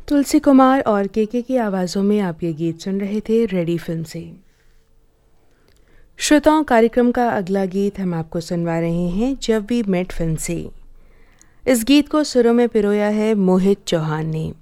तुलसी कुमार और केके की आवाज़ों में आप ये गीत सुन रहे थे रेडी फिल्म से। श्रोताओं, कार्यक्रम का अगला गीत हम आपको सुनवा रहे हैं जब वी मेट फिल्म से। इस गीत को सुरों में पिरोया है मोहित चौहान ने।